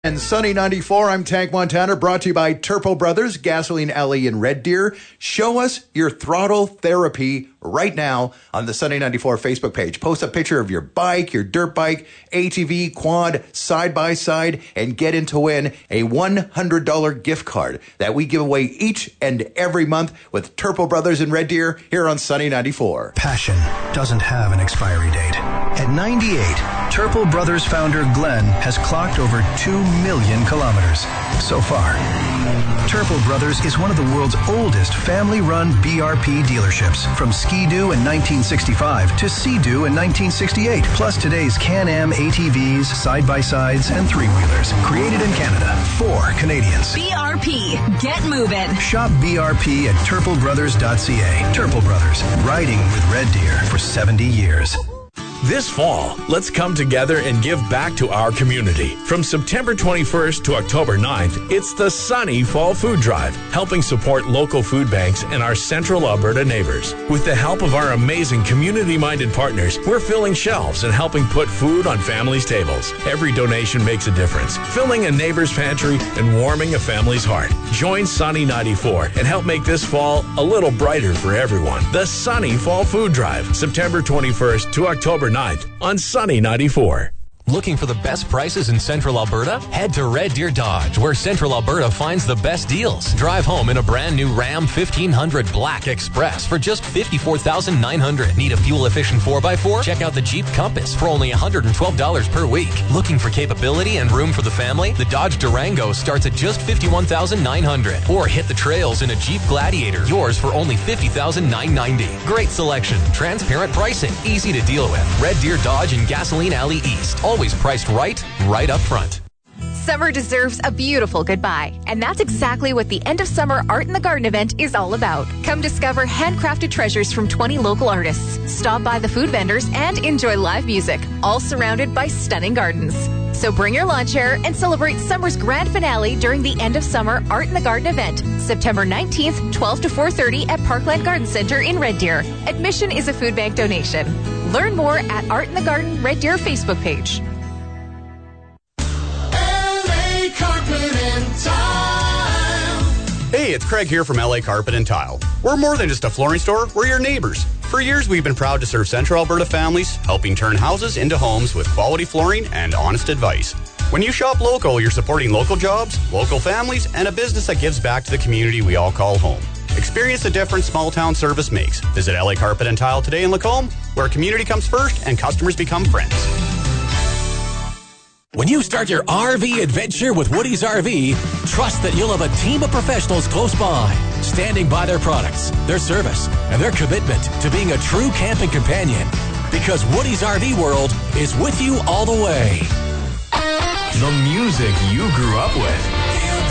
And Sunny 94, I'm Tank Montana, brought to you by Turpo Brothers, Gasoline Alley in Red Deer. Show us your throttle therapy right now on the Sunny 94 Facebook page. Post a picture of your bike, your dirt bike, ATV, quad, side-by-side, and get in to win a $100 gift card that we give away each and every month with Turpo Brothers in Red Deer here on Sunny 94. Passion doesn't have an expiry date. At 98, Turpo Brothers founder Glenn has clocked over 2 million kilometers so far. Turpo Brothers is one of the world's oldest family-run BRP dealerships, from Ski-Doo in 1965 to Sea-Doo in 1968, plus today's Can-Am ATVs, side-by-sides, and three-wheelers, created in Canada for Canadians. BRP, get moving. Shop BRP at turpobrothers.ca. Turpo Brothers, riding with Red Deer for 70 years. This fall, let's come together and give back to our community. From September 21st to October 9th, it's the Sunny Fall Food Drive, helping support local food banks and our central Alberta neighbors. With the help of our amazing community-minded partners, we're filling shelves and helping put food on families' tables. Every donation makes a difference, filling a neighbor's pantry and warming a family's heart. Join Sunny 94 and help make this fall a little brighter for everyone. The Sunny Fall Food Drive, September 21st to October 9th on Sunny 94. Looking for the best prices in Central Alberta? Head to Red Deer Dodge, where Central Alberta finds the best deals. Drive home in a brand new Ram 1500 Black Express for just $54,900. Need a fuel-efficient 4x4? Check out the Jeep Compass for only $112 per week. Looking for capability and room for the family? The Dodge Durango starts at just $51,900. Or hit the trails in a Jeep Gladiator, yours for only $50,990. Great selection, transparent pricing, easy to deal with. Red Deer Dodge in Gasoline Alley East. Always priced right up front. Summer deserves a beautiful goodbye, and that's exactly what the End of Summer Art in the Garden event is all about. Come discover handcrafted treasures from 20 local artists. Stop by the food vendors and enjoy live music, all surrounded by stunning gardens. So bring your lawn chair and celebrate summer's grand finale during the End of Summer Art in the Garden event, September 19th, 12 to 4:30 at Parkland Garden Center in Red Deer. Admission is a food bank donation. Learn more at Art in the Garden Red Deer Facebook page. LA Carpet and Tile. Hey, it's Craig here from LA Carpet and Tile. We're more than just a flooring store, we're your neighbors. For years, we've been proud to serve Central Alberta families, helping turn houses into homes with quality flooring and honest advice. When you shop local, you're supporting local jobs, local families, and a business that gives back to the community we all call home. Experience the difference small-town service makes. Visit LA Carpet and Tile today in Lacombe, where community comes first and customers become friends. When you start your RV adventure with Woody's RV, trust that you'll have a team of professionals close by, standing by their products, their service, and their commitment to being a true camping companion. Because Woody's RV World is with you all the way. The music you grew up with.